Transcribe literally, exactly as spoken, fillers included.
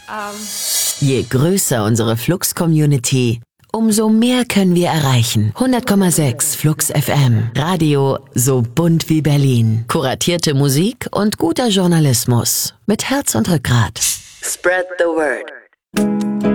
Ähm. Je größer unsere Flux-Community, umso mehr können wir erreichen. hundert Komma sechs Flux F M. Radio so bunt wie Berlin. Kuratierte Musik und guter Journalismus. Mit Herz und Rückgrat. Spread the word.